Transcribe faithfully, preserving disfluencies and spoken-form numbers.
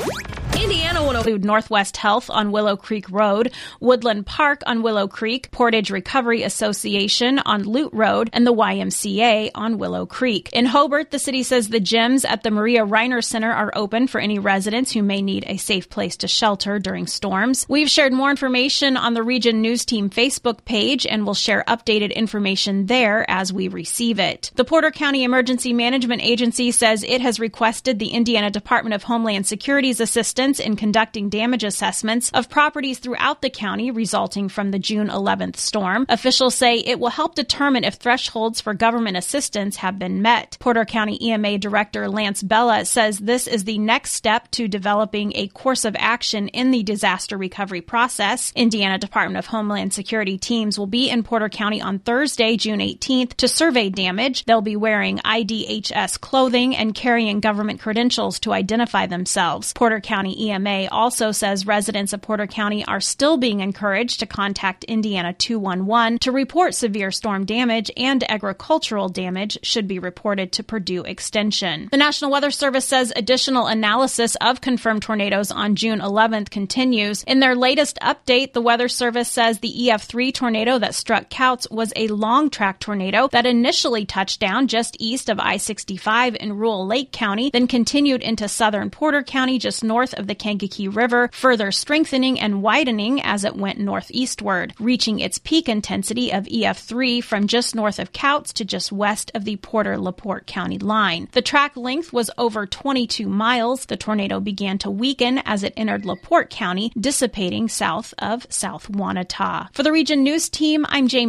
Indiana will include Northwest Health on Willow Creek Road, Woodland Park on Willow Creek, Portage Recovery Association on Lute Road, and the Y M C A on Willow Creek. In Hobart, the city says the gyms at the Maria Reiner Center are open for any residents who may need a safe place to shelter during storms. We've shared more information on the Region News Team Facebook page and will share updated information there as we receive it. The Porter County Emergency Management Agency says it has requested the Indiana Department of Homeland Security's assistance in conducting damage assessments of properties throughout the county resulting from the June eleventh storm. Officials say it will help determine if thresholds for government assistance have been met. Porter County E M A Director Lance Bella says this is the next step to developing a course of action in the disaster recovery process. Indiana Department of Homeland Security teams will be in Porter County on Thursday, June eighteenth, to survey damage. They'll be wearing I D H S clothing and carrying government credentials to identify themselves. Porter County E M A also says residents of Porter County are still being encouraged to contact Indiana two one one to report severe storm damage, and agricultural damage should be reported to Purdue Extension. The National Weather Service says additional analysis of confirmed tornadoes on June eleventh continues. In their latest update, the Weather Service says the E F three tornado that struck Couts was a long-track tornado that initially touched down just east of I sixty-five in rural Lake County, then continued into southern Porter County just north of the Kankakee River, further strengthening and widening as it went northeastward, reaching its peak intensity of E F three from just north of Couts to just west of the Porter-LaPorte County line. The track length was over twenty-two miles. The tornado began to weaken as it entered LaPorte County, dissipating south of South Wanata. For the Region News Team, I'm Jamie